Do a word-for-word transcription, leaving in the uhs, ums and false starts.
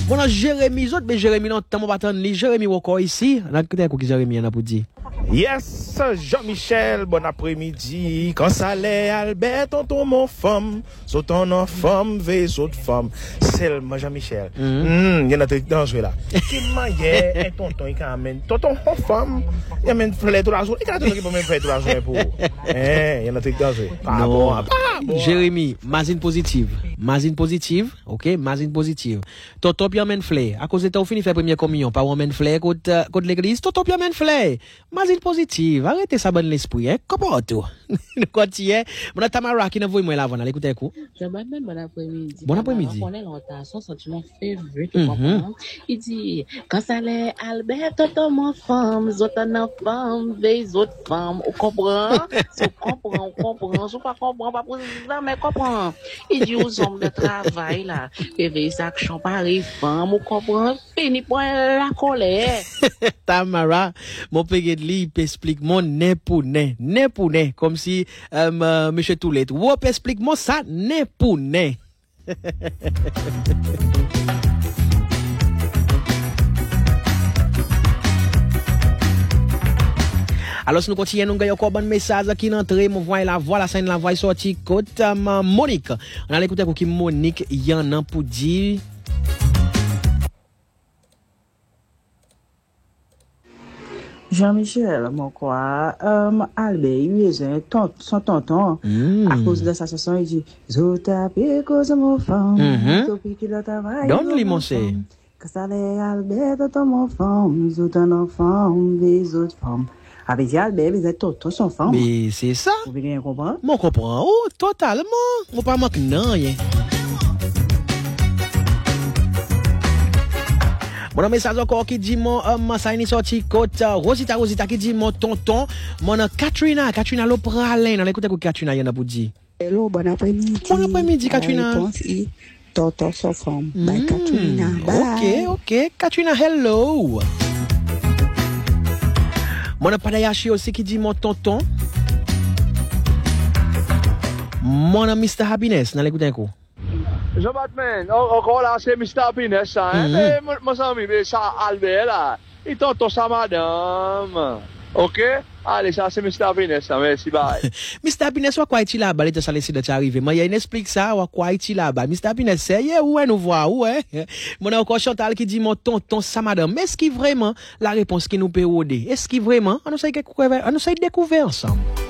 Bon, Jérémy, autres, mais Jérémy, non, t'as mon bâton, Jérémy, encore ici. On a écouté quoi que Jérémy, on a pour dire. Yes, Jean-Michel, bon après-midi. Quand ça l'est, Albert, tonton mon femme. Sautant en femme, veille autre femme. Seulement Jean-Michel. Il y a un truc dangereux là. Qui m'a un tonton, il amène. Tonton en femme, il amène fleur toute la journée. Il y a un truc qui peut même faire toute la journée pour. Eh, il y a un truc dangereux. Non, Jérémy, mazine positive. Mazine positive, ok, mazine positive. Tonton, puis amène fleur. À cause de toi, fini faire première communion. Pas amène fleur contre l'église. Tonton, puis amène fleur. Mazine positive, arrêtez ça bon l'esprit, hein, comment tout? Quand tu es, mon Tamara qui n'a pas moi l'avant, écoutez coup. Je m'appelle bon après-midi. Bon après-midi. On est longtemps, son sentiment favorite, tu comprends? Il dit, quand ça l'est, Albert, tonton, mon femme, zot en femme, veille autres femmes, on comprend? On comprend, on comprend, on pas comprend, pas pour ça, mais comprend. Il dit aux hommes de travail, là, veille action par les femmes, on comprend? Fini pour la colère. Tamara, mon père de lui, explique mon nez pour nez, nez pour nez, comme si, euh, euh, monsieur Toulet, wop explique moi ça, nez pour nez. Alors, si nous continuons, nous avons encore un bon message qui est entré, nous voyons la voix, la scène, la voix sortie, côté euh, Monique. On a l'écouter pour qui Monique, il y en a pour dire. Jean-Michel, mon quoi, euh, Albert, il est ton, son tonton, mm. à cause de sa chanson, il dit, Zota, cause de mon femme, depuis qu'il a travaillé. Donne-lui, mon c'est. Que ça l'est, Albert, tonton, mon femme, Zota, mon femme, des autres femmes. Avec Albert, il est tonton, son femme. Mais c'est ça. Vous voulez bien comprendre? Moi, comprends. Oh, totalement. Moi, pas manque, non, rien. Mon message encore qui dit mon euh, ça est sorti côté Rosita Rosita qui dit mon tonton mon Katrina Katrina Lopralen on écoute que Katrina y en a pour dire. Hello, bon après-midi. Bon après-midi Katrina. Tonton sa femme. Bye Katrina. Bye. OK, OK. Katrina hello. Mon Padayashi aussi qui dit mon tonton. Mon mister Happiness, on écoute un coup. Jean-Batman, encore là, c'est mister Happiness, hein. Mais, mon ami, ça, Albert, là, il t'entend sa madame. OK? Allez, ça, c'est mister Happiness, merci, bye. mister Happiness, quoi est-il là-bas? Il est allé de t'arriver. Mais il explique ça, quoi est-il là-bas? mister Happiness, c'est, où est nous voir, où est? Mon a encore Chantal qui dit, mon tonton, sa madame. Mais est-ce qu'il vraiment, la réponse qui nous peut aider? Est-ce qu'il vraiment, on nous a découvert ensemble?